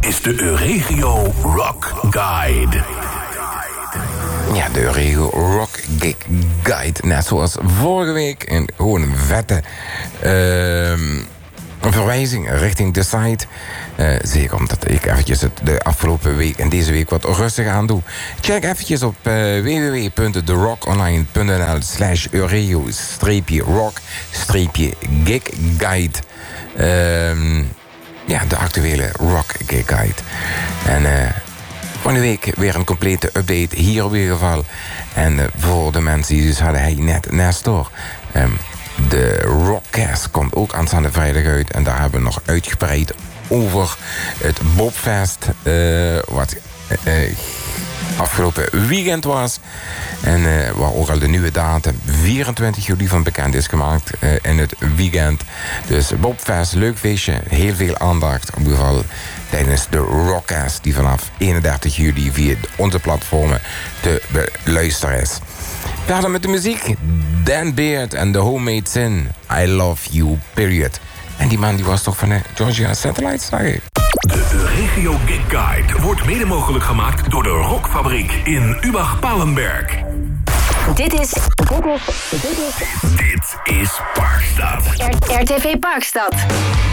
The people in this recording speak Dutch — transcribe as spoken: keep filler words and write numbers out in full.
is de Euregio Rock Guide. Ja, de Euregio Rock Guide. Net zoals vorige week. En gewoon een vette uh, verwijzing richting de site. Uh, zeker omdat ik eventjes het de afgelopen week en deze week wat rustig aan doe. Check eventjes op uh, w w w punt de rock online punt n l slash Euregio rock gig guide. Uh, ja, de actuele Rock Gig Guide. En uh, van de week weer een complete update hier in ieder geval. En uh, voor de mensen die dus hadden, hij net Nestor. Um, de Rockcast komt ook aanstaande vrijdag uit. En daar hebben we nog uitgebreid over het Bobfest. Uh, wat uh, uh, afgelopen weekend was. En uh, waar ook al de nieuwe datum vierentwintig juli van bekend is gemaakt uh, in het weekend. Dus Bobfest, leuk feestje, heel veel aandacht. In ieder geval tijdens de Rockcast die vanaf eenendertig juli via onze platformen te beluisteren is. Verder met de muziek. Dan Beard en The Homemade Sin. I Love You, period. En die man die was toch van de Georgia Satellites, zag ik. De Euregio Gig Guide wordt mede mogelijk gemaakt door de Rockfabriek in Übach-Palenberg. Dit is... Dit is... Dit is... Dit is Parkstad. R T V Parkstad.